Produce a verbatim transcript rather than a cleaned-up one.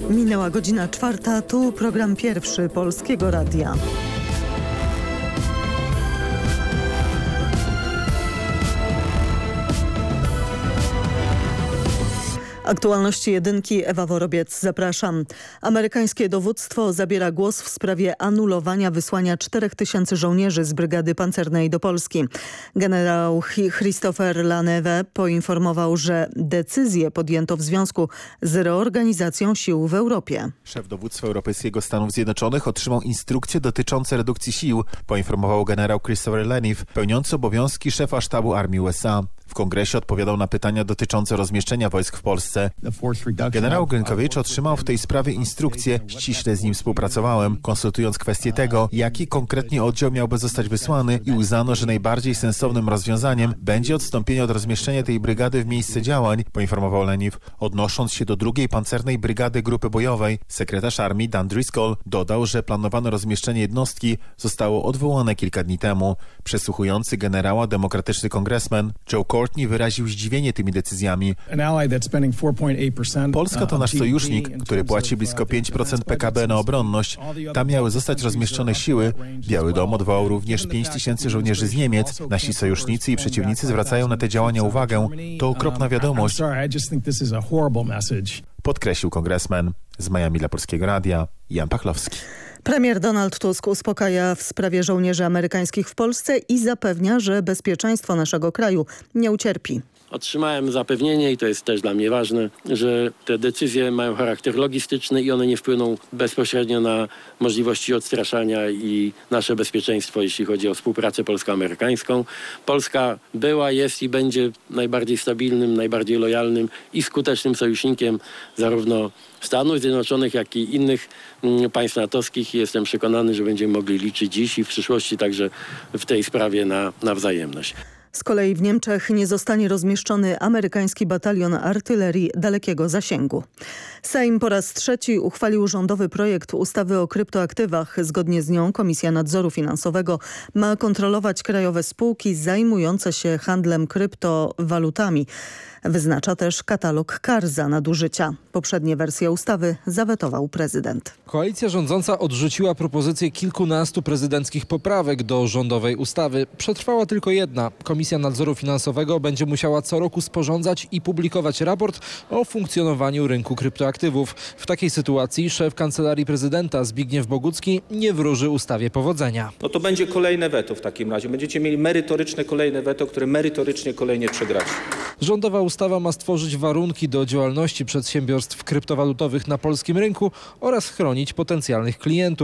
Minęła godzina czwarta, tu program pierwszy Polskiego Radia. Aktualności jedynki, Ewa Worobiec, zapraszam. Amerykańskie dowództwo zabiera głos w sprawie anulowania wysłania czterech tysięcy żołnierzy z Brygady Pancernej do Polski. Generał Christopher Laneve poinformował, że decyzję podjęto w związku z reorganizacją sił w Europie. Szef dowództwa Europejskiego Stanów Zjednoczonych otrzymał instrukcje dotyczące redukcji sił, poinformował generał Christopher Laneve, pełniący obowiązki szefa sztabu armii U S A. W kongresie odpowiadał na pytania dotyczące rozmieszczenia wojsk w Polsce. Generał Grynkowicz otrzymał w tej sprawie instrukcje, ściśle z nim współpracowałem, konsultując kwestię tego, jaki konkretnie oddział miałby zostać wysłany i uznano, że najbardziej sensownym rozwiązaniem będzie odstąpienie od rozmieszczenia tej brygady w miejsce działań, poinformował Laneve, odnosząc się do drugiej pancernej brygady grupy bojowej. Sekretarz armii Dan Driscoll dodał, że planowane rozmieszczenie jednostki zostało odwołane kilka dni temu. Przesłuchujący generała demokratyczny kongresmen Joe Courtney wyraził zdziwienie tymi decyzjami. Polska to nasz sojusznik, który płaci blisko pięć procent P K B na obronność. Tam miały zostać rozmieszczone siły. Biały Dom odwołał również pięć tysięcy żołnierzy z Niemiec. Nasi sojusznicy i przeciwnicy zwracają na te działania uwagę. To okropna wiadomość, podkreślił kongresmen. Z Miami dla Polskiego Radia, Jan Pachlowski. Premier Donald Tusk uspokaja w sprawie żołnierzy amerykańskich w Polsce i zapewnia, że bezpieczeństwo naszego kraju nie ucierpi. Otrzymałem zapewnienie, i to jest też dla mnie ważne, że te decyzje mają charakter logistyczny i one nie wpłyną bezpośrednio na możliwości odstraszania i nasze bezpieczeństwo, jeśli chodzi o współpracę polsko-amerykańską. Polska była, jest i będzie najbardziej stabilnym, najbardziej lojalnym i skutecznym sojusznikiem zarówno Stanów Zjednoczonych, jak i innych państw natowskich. Jestem przekonany, że będziemy mogli liczyć dziś i w przyszłości także w tej sprawie na, na wzajemność. Z kolei w Niemczech nie zostanie rozmieszczony amerykański batalion artylerii dalekiego zasięgu. Sejm po raz trzeci uchwalił rządowy projekt ustawy o kryptoaktywach. Zgodnie z nią Komisja Nadzoru Finansowego ma kontrolować krajowe spółki zajmujące się handlem kryptowalutami. Wyznacza też katalog kar za nadużycia. Poprzednie wersje ustawy zawetował prezydent. Koalicja rządząca odrzuciła propozycję kilkunastu prezydenckich poprawek do rządowej ustawy. Przetrwała tylko jedna. Komisja Nadzoru Finansowego będzie musiała co roku sporządzać i publikować raport o funkcjonowaniu rynku kryptoaktywów. W takiej sytuacji szef Kancelarii Prezydenta Zbigniew Bogucki nie wróży ustawie powodzenia. No to będzie kolejne weto w takim razie. Będziecie mieli merytoryczne kolejne weto, które merytorycznie kolejnie przegracie. Rządowa ustawa ma stworzyć warunki do działalności przedsiębiorstw kryptowalutowych na polskim rynku oraz chronić potencjalnych klientów.